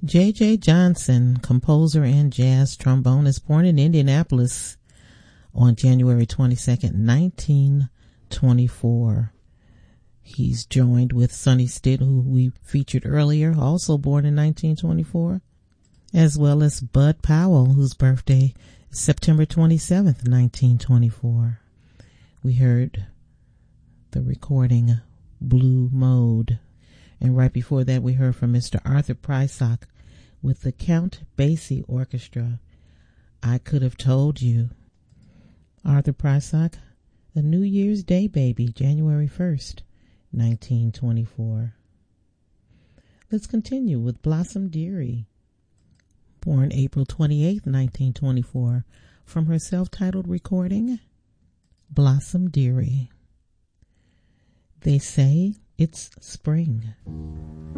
J.J. Johnson, composer and jazz trombonist, born in Indianapolis on January 22nd, 1924. He's joined with Sonny Stitt, who we featured earlier, also born in 1924, as well as Bud Powell, whose birthday is September 27th, 1924. We heard the recording Blue Mode. And right before that, we heard from Mr. Arthur Prysock with the Count Basie Orchestra, I Could Have Told You. Arthur Prysock, a New Year's Day baby, January 1st, 1924. Let's continue with Blossom Dearie, born April 28th, 1924, from her self-titled recording, Blossom Dearie. They say it's spring.